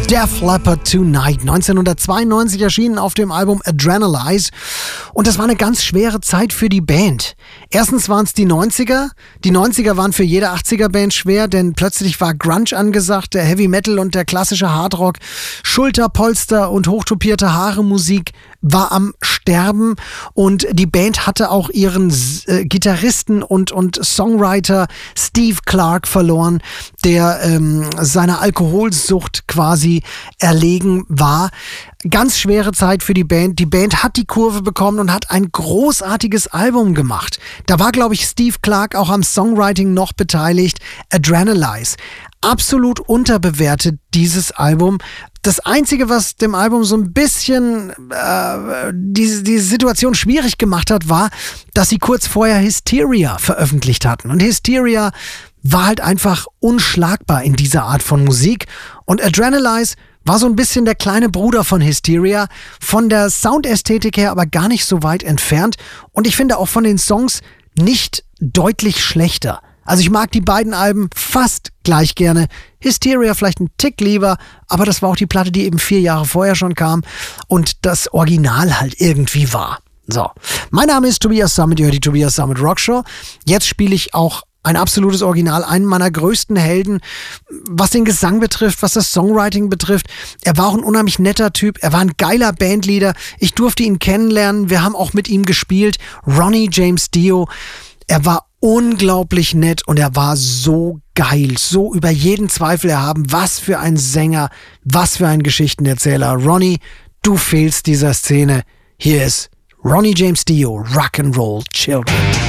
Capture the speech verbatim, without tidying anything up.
Def Leppard Tonight, neunzehnhundertzweiundneunzig erschienen auf dem Album Adrenalize. Und das war eine ganz schwere Zeit für die Band. Erstens waren es die neunziger. Die neunziger waren für jede achtziger-Band schwer, denn plötzlich war Grunge angesagt, der Heavy Metal und der klassische Hardrock. Schulterpolster und hochtopierte Haare-Musik war am Sterben. Und die Band hatte auch ihren äh, Gitarristen und, und Songwriter Steve Clark verloren, der ähm, seiner Alkoholsucht quasi erlegen war. Ganz schwere Zeit für die Band. Die Band hat die Kurve bekommen und hat ein großartiges Album gemacht. Da war, glaube ich, Steve Clark auch am Songwriting noch beteiligt. Adrenalize. Absolut unterbewertet, dieses Album. Das Einzige, was dem Album so ein bisschen äh, diese, diese Situation schwierig gemacht hat, war, dass sie kurz vorher Hysteria veröffentlicht hatten. Und Hysteria war halt einfach unschlagbar in dieser Art von Musik. Und Adrenalize war so ein bisschen der kleine Bruder von Hysteria, von der Soundästhetik her aber gar nicht so weit entfernt. Und ich finde auch von den Songs nicht deutlich schlechter. Also ich mag die beiden Alben fast gleich gerne. Hysteria vielleicht einen Tick lieber, aber das war auch die Platte, die eben vier Jahre vorher schon kam und das Original halt irgendwie war. So, mein Name ist Tobias Sammet, ihr hört die Tobias Sammet Rockshow. Jetzt spiele ich auch ein absolutes Original, einen meiner größten Helden, was den Gesang betrifft, was das Songwriting betrifft. Er war auch ein unheimlich netter Typ, er war ein geiler Bandleader. Ich durfte ihn kennenlernen, wir haben auch mit ihm gespielt. Ronnie James Dio, er war unglaublich nett und er war so geil, so über jeden Zweifel erhaben. Was für ein Sänger, was für ein Geschichtenerzähler. Ronnie, du fehlst dieser Szene. Hier ist Ronnie James Dio, Rock'n'Roll Children.